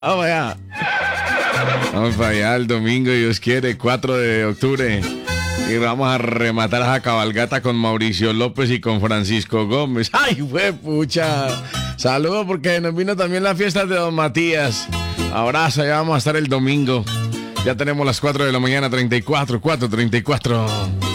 Vamos allá. Vamos para allá el domingo, Dios quiere, 4 de octubre. Y vamos a rematar esa cabalgata con Mauricio López y con Francisco Gómez. ¡Ay, fue pucha! Saludos porque nos vino también la fiesta de Don Matías. Abrazo, ya vamos a estar el domingo. Ya tenemos las 4 de la mañana, 34, 4:34.